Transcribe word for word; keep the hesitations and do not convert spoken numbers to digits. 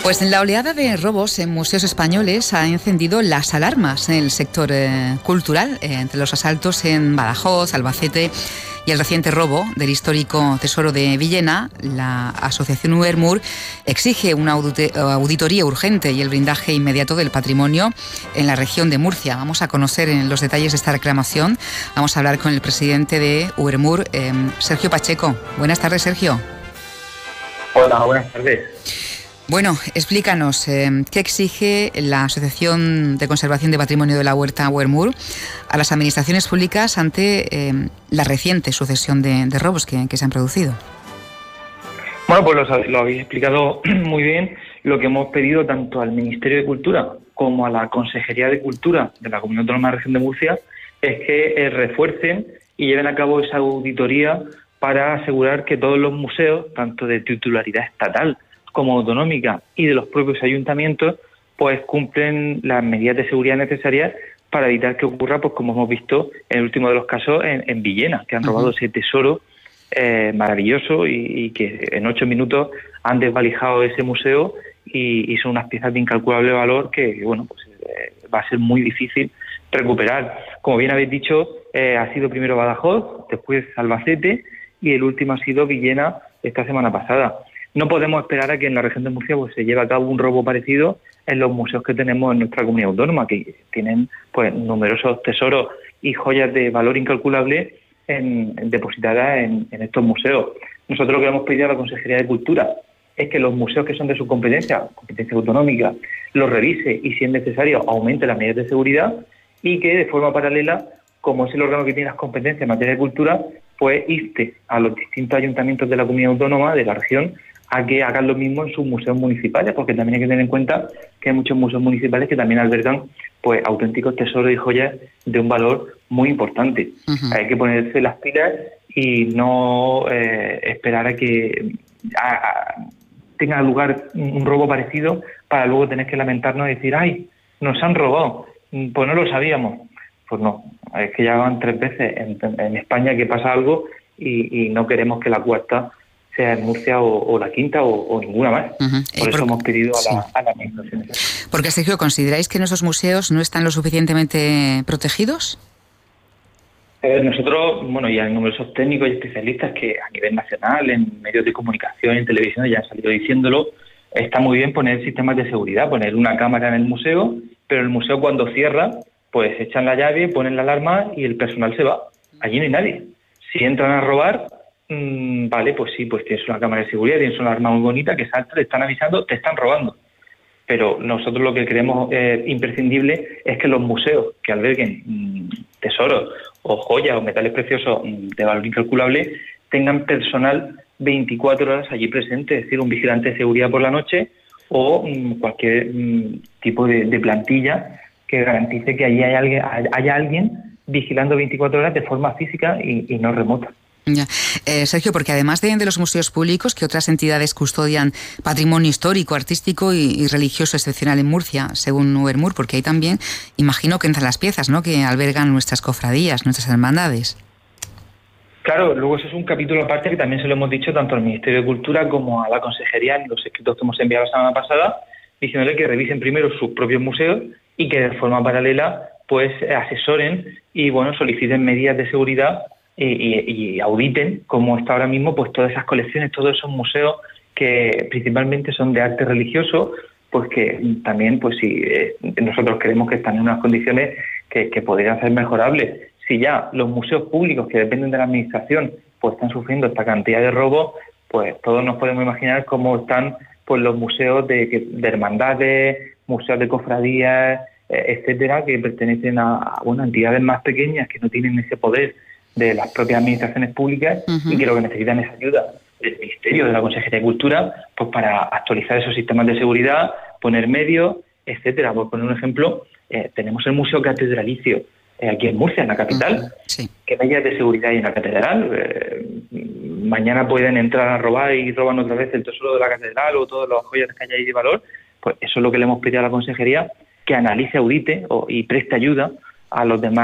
Pues la oleada de robos en museos españoles ha encendido las alarmas en el sector eh, cultural, eh, entre los asaltos en Badajoz, Albacete y el reciente robo del histórico Tesoro de Villena. La asociación UERMUR exige una auditoría urgente y el blindaje inmediato del patrimonio en la región de Murcia. Vamos a conocer en los detalles de esta reclamación. Vamos a hablar con el presidente de UERMUR, eh, Sergio Pacheco. Buenas tardes, Sergio. Hola, buenas tardes. Bueno, explícanos, eh, ¿qué exige la Asociación de Conservación de Patrimonio de la Huerta UERMUR a las administraciones públicas ante eh, la reciente sucesión de, de robos que, que se han producido? Bueno, pues lo, lo habéis explicado muy bien. Lo que hemos pedido tanto al Ministerio de Cultura como a la Consejería de Cultura de la Comunidad Autónoma de la Región de Murcia es que eh, refuercen y lleven a cabo esa auditoría para asegurar que todos los museos, tanto de titularidad estatal como autonómica y de los propios ayuntamientos, pues cumplen las medidas de seguridad necesarias para evitar que ocurra, pues como hemos visto en el último de los casos en, en Villena, que han robado uh-huh. ese tesoro eh, maravilloso y, y que en ocho minutos han desvalijado ese museo y, y son unas piezas de incalculable valor que, bueno, pues eh, va a ser muy difícil recuperar. Como bien habéis dicho, eh, ha sido primero Badajoz, después Albacete y el último ha sido Villena esta semana pasada. No podemos esperar a que en la región de Murcia pues, se lleve a cabo un robo parecido en los museos que tenemos en nuestra comunidad autónoma, que tienen pues numerosos tesoros y joyas de valor incalculable en, en, depositadas en, en estos museos. Nosotros lo que hemos pedido a la Consejería de Cultura es que los museos que son de su competencia, competencia autonómica, los revise y, si es necesario, aumente las medidas de seguridad y que, de forma paralela, como es el órgano que tiene las competencias en materia de cultura, pues inste a los distintos ayuntamientos de la comunidad autónoma, de la región, a que hagan lo mismo en sus museos municipales, porque también hay que tener en cuenta que hay muchos museos municipales que también albergan pues auténticos tesoros y joyas de un valor muy importante. Uh-huh. Hay que ponerse las pilas y no eh, esperar a que a, a, tenga lugar un robo parecido para luego tener que lamentarnos y decir, ¡ay, nos han robado! Pues no lo sabíamos. Pues no, es que ya van tres veces en, en España que pasa algo y, y no queremos que la cuarta sea en Murcia o, o la quinta o, o ninguna más. Uh-huh. Por eso por... hemos pedido a la, sí. a la administración. Porque, Sergio, ¿consideráis que nuestros museos no están lo suficientemente protegidos? Eh, nosotros, bueno, ya hay numerosos técnicos y especialistas que a nivel nacional, en medios de comunicación, en televisión, ya han salido diciéndolo. Está muy bien poner sistemas de seguridad, poner una cámara en el museo, pero el museo cuando cierra, pues echan la llave, ponen la alarma y el personal se va. Allí no hay nadie. Si entran a robar, mmm, vale, pues sí, pues tienes una cámara de seguridad, tienes una alarma muy bonita que salta, te están avisando, te están robando. Pero nosotros lo que creemos eh, imprescindible es que los museos que alberguen mmm, tesoros o joyas o metales preciosos mmm, de valor incalculable tengan personal veinticuatro horas allí presente, es decir, un vigilante de seguridad por la noche o mmm, cualquier mmm, tipo de, de plantilla que garantice que allí hay alguien, haya alguien vigilando veinticuatro horas de forma física y, y no remota. Ya. Eh, Sergio, porque además de, de los museos públicos, que otras entidades custodian patrimonio histórico, artístico y, y religioso excepcional en Murcia, según UERMUR, porque ahí también imagino que entran las piezas, ¿no?, que albergan nuestras cofradías, nuestras hermandades. Claro, luego eso es un capítulo aparte que también se lo hemos dicho tanto al Ministerio de Cultura como a la Consejería en los escritos que hemos enviado la semana pasada, diciéndole que revisen primero sus propios museos y que de forma paralela pues asesoren y bueno soliciten medidas de seguridad y, y, y auditen cómo está ahora mismo pues todas esas colecciones, todos esos museos que principalmente son de arte religioso, pues que también pues si eh, nosotros creemos que están en unas condiciones que, que podrían ser mejorables. Si ya los museos públicos que dependen de la administración pues están sufriendo esta cantidad de robos, pues todos nos podemos imaginar cómo están pues los museos de, de hermandades, museos de cofradías, etcétera, que pertenecen a, a bueno, entidades más pequeñas que no tienen ese poder de las propias administraciones públicas uh-huh. y que lo que necesitan es ayuda del Ministerio, de la Consejería de Cultura, pues para actualizar esos sistemas de seguridad, poner medios, etcétera. Por poner un ejemplo, eh, tenemos el Museo Catedralicio eh, aquí en Murcia, en la capital, uh-huh. sí. que medidas de seguridad hay en la catedral. Eh, mañana pueden entrar a robar y roban otra vez el tesoro de la catedral o todas las joyas que hay ahí de valor. Pues eso es lo que le hemos pedido a la Consejería, que analice, audite o, y preste ayuda a los demás